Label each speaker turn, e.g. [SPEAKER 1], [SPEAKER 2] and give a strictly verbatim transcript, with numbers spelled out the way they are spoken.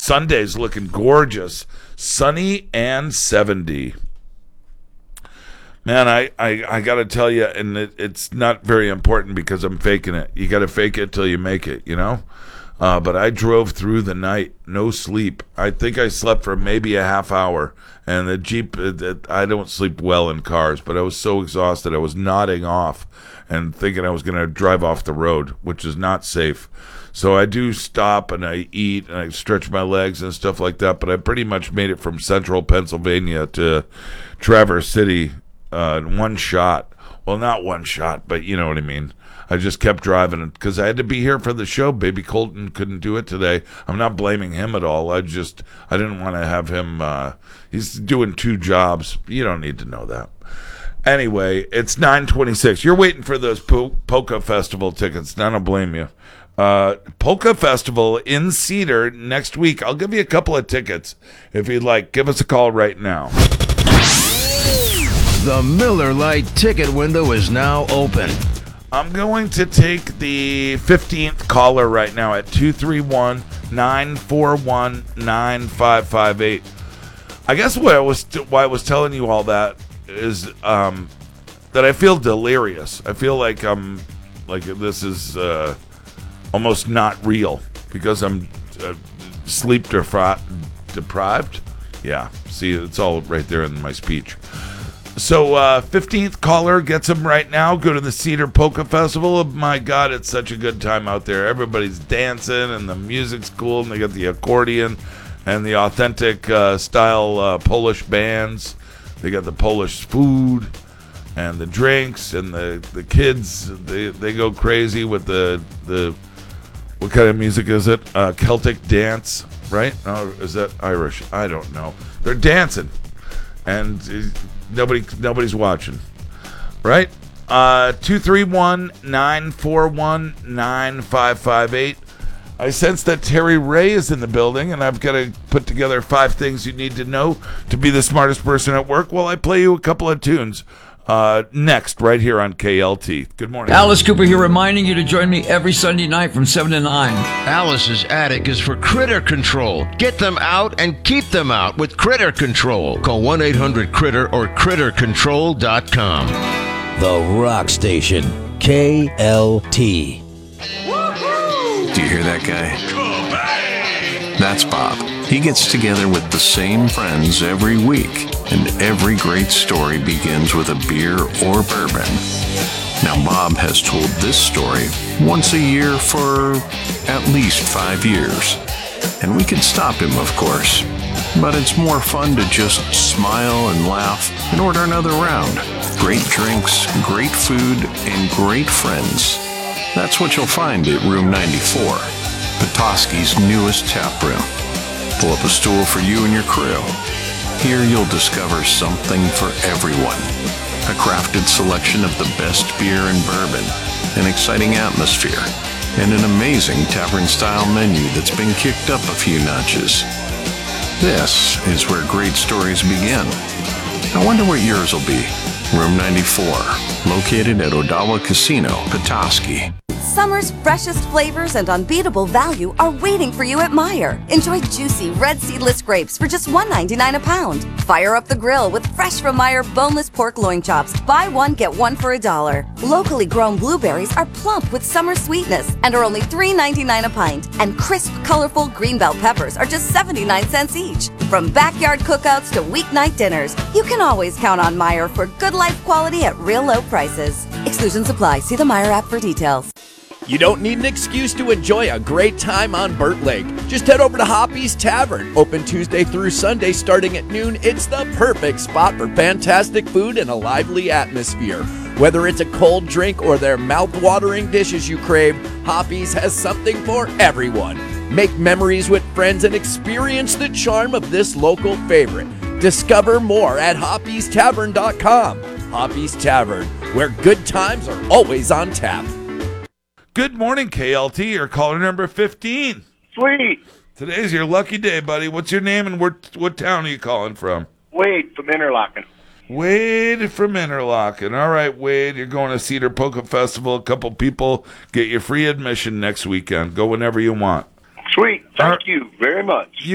[SPEAKER 1] Sunday's looking gorgeous. Sunny and seventy. Man, I, I, I got to tell you, and it, it's not very important because I'm faking it. You got to fake it till you make it, you know? Uh, but I drove through the night, no sleep. I think I slept for maybe a half hour. And the Jeep, it, it, I don't sleep well in cars, but I was so exhausted. I was nodding off and thinking I was going to drive off the road, which is not safe. So I do stop and I eat and I stretch my legs and stuff like that. But I pretty much made it from central Pennsylvania to Traverse City uh, in one shot. Well, not one shot, but you know what I mean. I just kept driving because I had to be here for the show. Baby Colton couldn't do it today. I'm not blaming him at all. I just, I didn't want to have him, uh, he's doing two jobs. You don't need to know that. Anyway, it's nine twenty-six. You're waiting for those po- Polka Festival tickets. I don't blame you. Uh, Polka Festival in Cedar next week. I'll give you a couple of tickets if you'd like. Give us a call right now.
[SPEAKER 2] The Miller Lite ticket window is now open.
[SPEAKER 1] I'm going to take the fifteenth caller right now at two three one, nine four one, nine five five eight. I guess what I was why I was telling you all that is um, that I feel delirious. I feel like I'm like this is uh, almost not real because I'm uh, sleep defri- deprived. Yeah, see, it's all right there in my speech. So, uh, fifteenth caller gets them right now. Go to the Cedar Polka Festival. Oh, my God, it's such a good time out there. Everybody's dancing, and the music's cool, and they got the accordion and the authentic uh, style uh, Polish bands. They got the Polish food and the drinks, and the, the kids, they, they go crazy with the, the, what kind of music is it? Uh, Celtic dance, right? Or is that Irish? I don't know. They're dancing, and uh, Nobody, nobody's watching, right? Uh, two three one, nine four one, nine five five eight. I sense that Terry Ray is in the building, and I've got to put together five things you need to know to be the smartest person at work. Well, I play you a couple of tunes uh, next, right here on K L T. Good morning.
[SPEAKER 3] Alice Cooper here, reminding you to join me every Sunday night from seven to nine.
[SPEAKER 2] Alice's attic is for critter control. Get them out and keep them out with Critter Control. Call one eight hundred critter or critter control dot com.
[SPEAKER 4] The Rock Station, K L T.
[SPEAKER 5] Do you hear that guy? That's Bob. He gets together with the same friends every week, and every great story begins with a beer or bourbon. Now, Bob has told this story once a year for at least five years. And we could stop him, of course. But it's more fun to just smile and laugh and order another round. Great drinks, great food, and great friends. That's what you'll find at Room ninety-four, Petoskey's newest tap room. Pull up a stool for you and your crew. Here you'll discover something for everyone. A crafted selection of the best beer and bourbon, an exciting atmosphere, and an amazing tavern-style menu that's been kicked up a few notches. This is where great stories begin. I wonder what yours will be. Room ninety-four, located at Odawa Casino, Petoskey.
[SPEAKER 6] Summer's freshest flavors and unbeatable value are waiting for you at Meijer. Enjoy juicy red seedless grapes for just one ninety-nine a pound. Fire up the grill with fresh from Meijer boneless pork loin chops. Buy one, get one for a dollar. Locally grown blueberries are plump with summer sweetness and are only three ninety-nine a pint. And crisp, colorful green bell peppers are just seventy-nine cents each. From backyard cookouts to weeknight dinners, you can always count on Meijer for good life quality at real low prices. Exclusions apply. See the Meijer app for details.
[SPEAKER 7] You don't need an excuse to enjoy a great time on Burt Lake. Just head over to Hoppy's Tavern. Open Tuesday through Sunday starting at noon. It's the perfect spot for fantastic food and a lively atmosphere. Whether it's a cold drink or their mouth-watering dishes you crave, Hoppy's has something for everyone. Make memories with friends and experience the charm of this local favorite. Discover more at hoppys tavern dot com. Hoppy's Tavern, where good times are always on tap.
[SPEAKER 1] Good morning, K L T. You're caller number fifteen.
[SPEAKER 8] Sweet.
[SPEAKER 1] Today's your lucky day, buddy. What's your name and where, what town are you calling from?
[SPEAKER 8] Wade from Interlaken.
[SPEAKER 1] Wade from Interlaken. All right, Wade, you're going to Cedar Polka Festival. A couple people get you free admission next weekend. Go whenever you want.
[SPEAKER 8] Sweet. Thank
[SPEAKER 1] All right.
[SPEAKER 8] you very much.